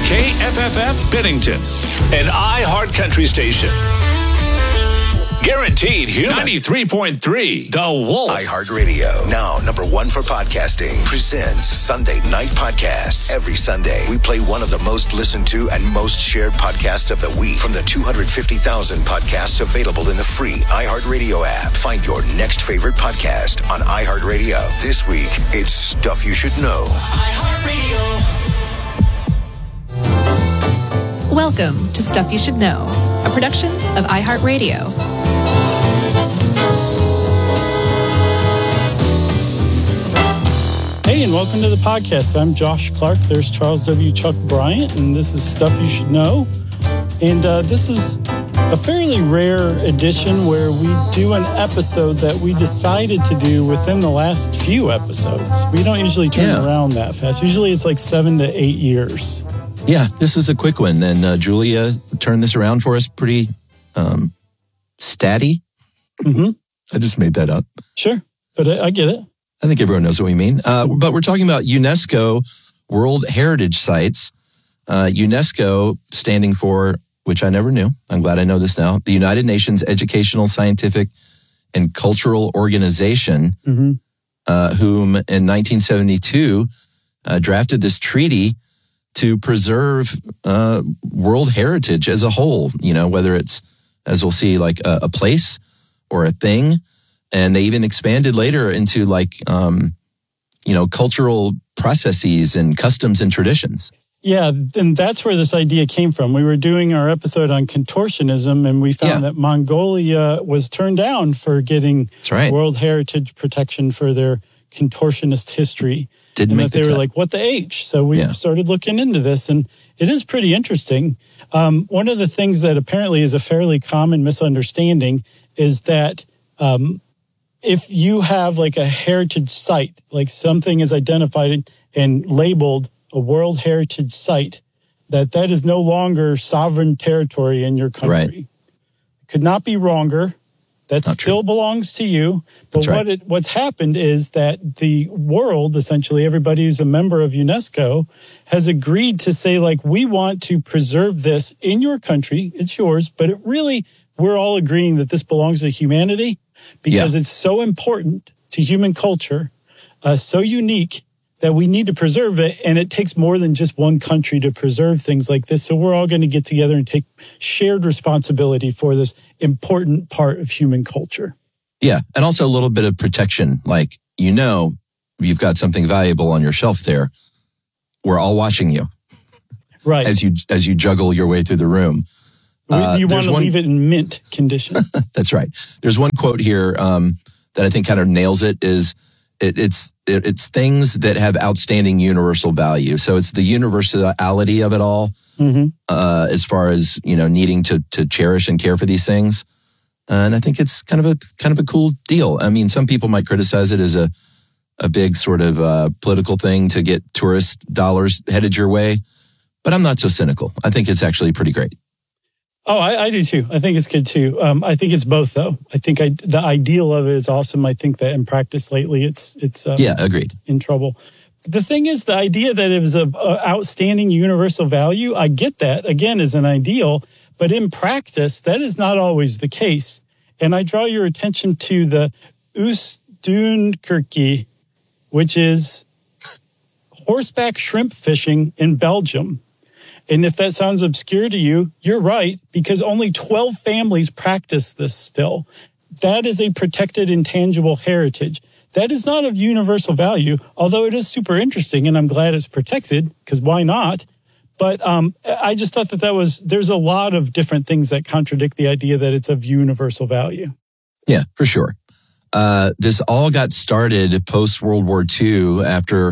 KFFF Bennington, an iHeart Country station. Guaranteed human. 93.3 The Wolf. iHeartRadio, now number one for podcasting, presents Sunday Night Podcasts. Every Sunday, we play one of the most listened to and most shared podcasts of the week from the 250,000 podcasts available in the free iHeartRadio app. Find your next favorite podcast on iHeartRadio. This week, it's Stuff You Should Know. iHeartRadio. Welcome to Stuff You Should Know, a production of iHeartRadio. Hey, and welcome to the podcast. I'm Josh Clark. There's Charles W. Chuck Bryant, and this is Stuff You Should Know. And this is a fairly rare edition where we do an episode that we decided to do within the last few episodes. We don't usually turn around that fast. Usually it's like 7 to 8 years. Yeah, this is a quick one. And Julia turned this around for us pretty statty. Mm-hmm. I just made that up. Sure, but I get it. I think everyone knows what we mean. But we're talking about UNESCO World Heritage Sites. UNESCO standing for, which I never knew. I'm glad I know this now. The United Nations Educational, Scientific, and Cultural Organization, whom in 1972 drafted this treaty to preserve world heritage as a whole, you know, whether it's, as we'll see, like a place or a thing. And they even expanded later into like, cultural processes and customs and traditions. Yeah, and that's where this idea came from. We were doing our episode on contortionism, and we found that Mongolia was turned down for getting World Heritage protection for their contortionist history. They were like, what the H? So we started looking into this, and it is pretty interesting. One of the things that apparently is a fairly common misunderstanding is that if you have like a heritage site, like something is identified and labeled a World Heritage Site, that is no longer sovereign territory in your country. Right. Could not be wronger. That still belongs to you. But what's happened is that the world, essentially everybody who's a member of UNESCO, has agreed to say, like, we want to preserve this in your country. It's yours. But we're all agreeing that this belongs to humanity because it's so important to human culture, so unique, that we need to preserve it. And it takes more than just one country to preserve things like this. So we're all going to get together and take shared responsibility for this important part of human culture. Yeah. And also a little bit of protection. Like, you've got something valuable on your shelf there. We're all watching you. Right. As you juggle your way through the room. You want to leave it in mint condition. That's right. There's one quote here that I think kind of nails it is, it's things that have outstanding universal value. So it's the universality of it all, as far as, needing to cherish and care for these things. And I think it's kind of a cool deal. I mean, some people might criticize it as a big sort of political thing to get tourist dollars headed your way, but I'm not so cynical. I think it's actually pretty great. Oh, I do too. I think it's good too. I think it's both though. I think the ideal of it is awesome. I think that in practice lately, it's agreed. In trouble. The thing is, the idea that it was of outstanding universal value, I get that, again, as an ideal, but in practice, that is not always the case. And I draw your attention to the Oostduinkerke, which is horseback shrimp fishing in Belgium. And if that sounds obscure to you, you're right, because only 12 families practice this still. That is a protected intangible heritage. That is not of universal value, although it is super interesting, and I'm glad it's protected, because why not? But I just thought there's a lot of different things that contradict the idea that it's of universal value. Yeah, for sure. This all got started post-World War II after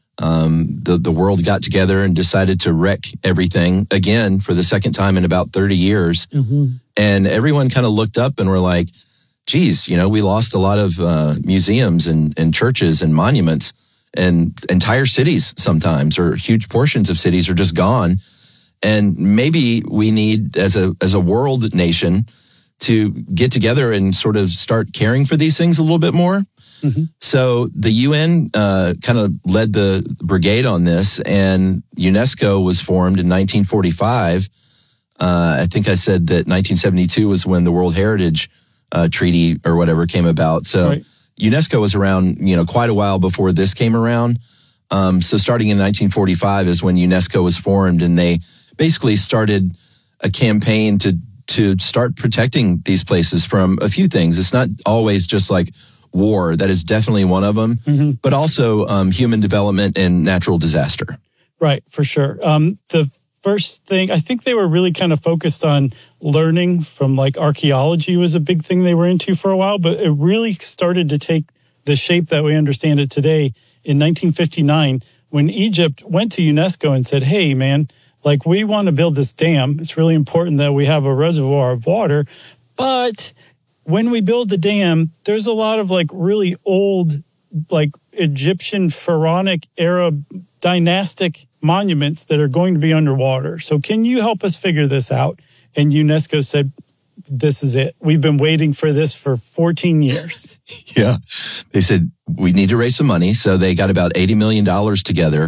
the world got together and decided to wreck everything again for the second time in about 30 years. And everyone kind of looked up and were like, geez, we lost a lot of museums and churches and monuments, and entire cities sometimes, or huge portions of cities are just gone. And maybe we need, as a world nation, to get together and sort of start caring for these things a little bit more. Mm-hmm. So the UN kind of led the brigade on this, and UNESCO was formed in 1945. I think I said that 1972 was when the World Heritage Treaty or whatever came about. So right. UNESCO was around, quite a while before this came around. So starting in 1945 is when UNESCO was formed, and they basically started a campaign to start protecting these places from a few things. It's not always just like war. That is definitely one of them, mm-hmm. but also human development and natural disaster. Right, for sure. The first thing, I think they were really kind of focused on learning from like archaeology was a big thing they were into for a while, but it really started to take the shape that we understand it today in 1959 when Egypt went to UNESCO and said, hey, man, like we want to build this dam. It's really important that we have a reservoir of water. But when we build the dam, there's a lot of like really old, like Egyptian pharaonic era dynastic monuments that are going to be underwater. So can you help us figure this out? And UNESCO said, this is it. We've been waiting for this for 14 years. Yeah. They said, we need to raise some money. So they got about $80 million together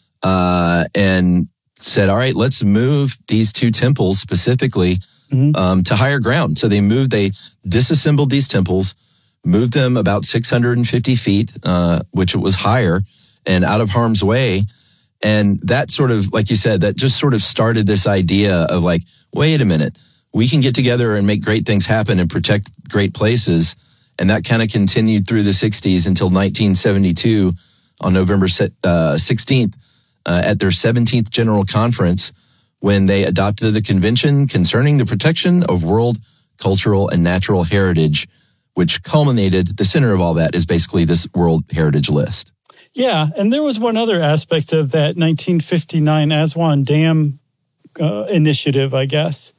and said, all right, let's move these two temples specifically to higher ground. So they disassembled these temples, moved them about 650 feet, which it was higher and out of harm's way. And that sort of, like you said, that just sort of started this idea of like, wait a minute, we can get together and make great things happen and protect great places. And that kind of continued through the 60s until 1972 on November 16th at their 17th General Conference when they adopted the Convention Concerning the Protection of World Cultural and Natural Heritage, which culminated, the center of all that is basically this World Heritage List. Yeah, and there was one other aspect of that 1959 Aswan Dam initiative, I guess.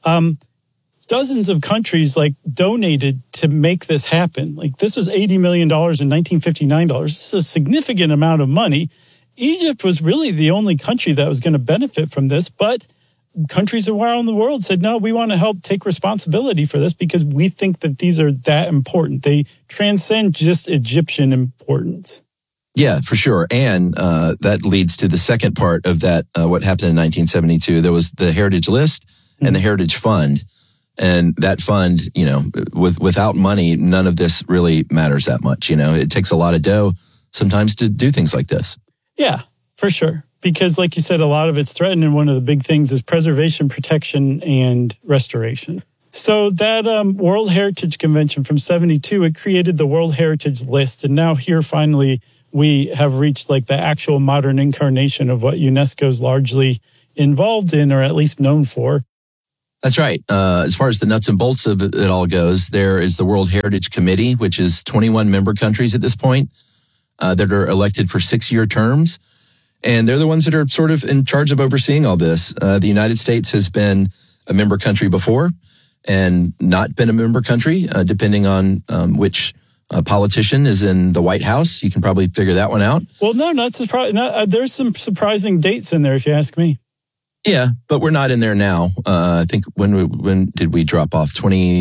Dozens of countries donated to make this happen. This was $80 million in 1959. This is a significant amount of money. Egypt was really the only country that was going to benefit from this, but countries around the world said, no, we want to help take responsibility for this because we think that these are that important. They transcend just Egyptian importance. Yeah, for sure. And that leads to the second part of that, what happened in 1972. There was the Heritage List and the Heritage Fund. And that fund, without money, none of this really matters that much. It takes a lot of dough sometimes to do things like this. Yeah, for sure. Because like you said, a lot of it's threatened. And one of the big things is preservation, protection, and restoration. So that World Heritage Convention from 72, it created the World Heritage List. And now here finally we have reached the actual modern incarnation of what UNESCO is largely involved in, or at least known for. That's right. As far as the nuts and bolts of it all goes, there is the World Heritage Committee, which is 21 member countries at this point that are elected for 6-year terms. And they're the ones that are sort of in charge of overseeing all this. The United States has been a member country before and not been a member country, depending on which politician is in the White House. You can probably figure that one out. Well, no, not surprising. There's some surprising dates in there, if you ask me. Yeah, but we're not in there now. I think when did we drop off?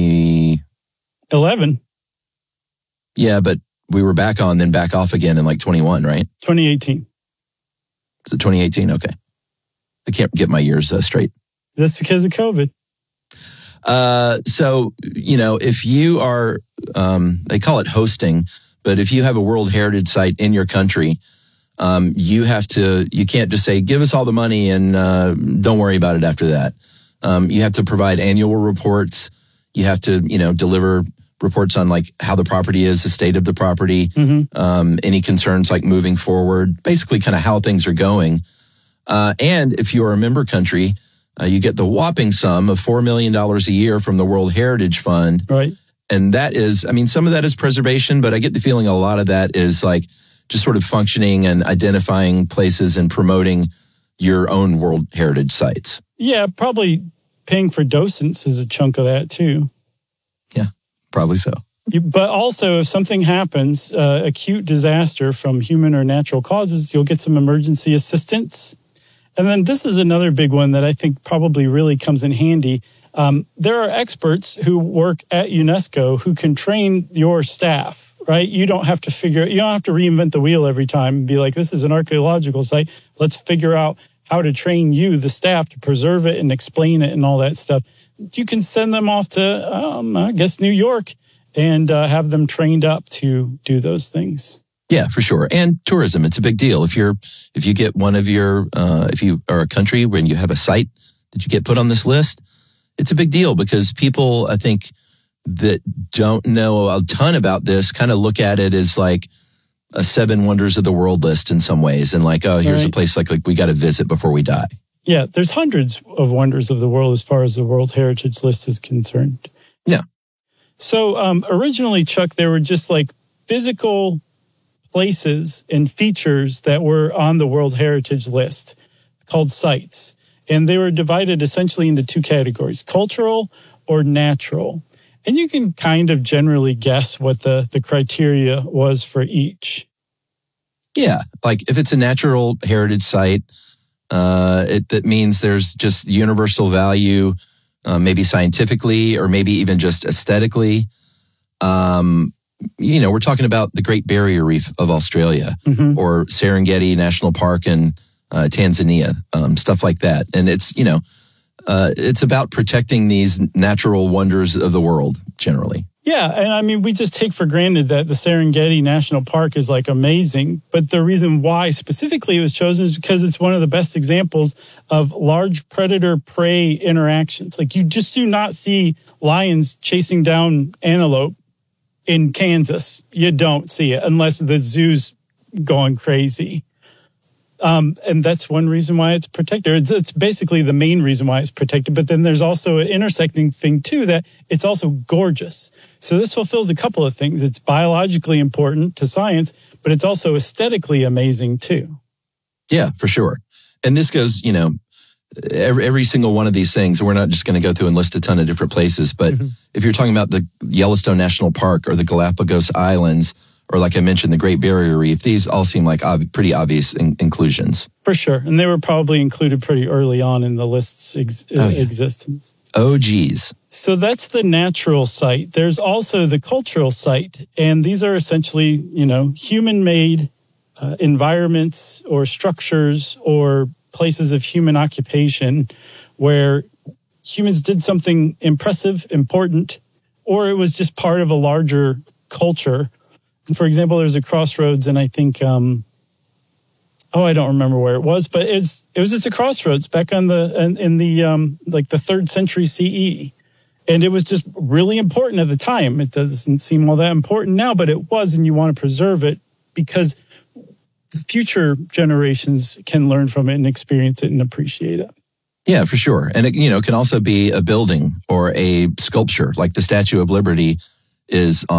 2011. Yeah, but we were back on, then back off again in 21, right? 2018. Is it 2018? Okay. I can't get my years straight. That's because of COVID. So, if you are, they call it hosting, but if you have a World Heritage Site in your country, you can't just say, give us all the money and don't worry about it after that. You have to provide annual reports. You have to, deliver reports on how the property is, the state of the property, any concerns moving forward, basically kind of how things are going. And if you're a member country, you get the whopping sum of $4 million a year from the World Heritage Fund. Right. And that is, some of that is preservation, but I get the feeling a lot of that is just sort of functioning and identifying places and promoting your own World Heritage sites. Yeah, probably paying for docents is a chunk of that too. Yeah, probably so. But also, if something happens, acute disaster from human or natural causes, you'll get some emergency assistance. And then this is another big one that I think probably really comes in handy. There are experts who work at UNESCO who can train your staff, right? You don't have to reinvent the wheel every time and be like, this is an archaeological site. Let's figure out how to train you, the staff, to preserve it and explain it and all that stuff. You can send them off to, New York and have them trained up to do those things. Yeah, for sure. And tourism, it's a big deal. If you get one of your, if you are a country when you have a site that you get put on this list, it's a big deal because people, I think, that don't know a ton about this kind of look at it as like a 7 wonders of the world list in some ways. And like, oh, here's a place like we got to visit before we die. Yeah, there's hundreds of wonders of the world as far as the World Heritage List is concerned. Yeah. So originally, Chuck, there were just like physical places and features that were on the World Heritage List called sites. And they were divided essentially into 2 categories, cultural or natural. And you can kind of generally guess what the criteria was for each. Yeah, like if it's a natural heritage site, that means there's just universal value, maybe scientifically or maybe even just aesthetically. We're talking about the Great Barrier Reef of Australia or Serengeti National Park in Tanzania, stuff like that. And it's about protecting these natural wonders of the world generally. Yeah, and I mean, we just take for granted that the Serengeti National Park is like amazing, but the reason why specifically it was chosen is because it's one of the best examples of large predator-prey interactions. Like you just do not see lions chasing down antelope in Kansas. You don't see it unless the zoo's going crazy. And that's one reason why it's protected. It's basically the main reason why it's protected. But then there's also an intersecting thing, too, that it's also gorgeous. So this fulfills a couple of things. It's biologically important to science, but it's also aesthetically amazing, too. Yeah, for sure. And this goes, every single one of these things. We're not just going to go through and list a ton of different places. But if you're talking about the Yellowstone National Park or the Galapagos Islands, or like I mentioned, the Great Barrier Reef, these all seem like pretty obvious inclusions. For sure. And they were probably included pretty early on in the list's existence. Oh, geez. So that's the natural site. There's also the cultural site. And these are essentially, human-made environments or structures or places of human occupation where humans did something impressive, important, or it was just part of a larger culture. For example, there's a crossroads, and I think, I don't remember where it was, but it was just a crossroads back on the 3rd century CE, and it was just really important at the time. It doesn't seem all that important now, but it was, and you want to preserve it because future generations can learn from it and experience it and appreciate it. Yeah, for sure, and it can also be a building or a sculpture, like the Statue of Liberty is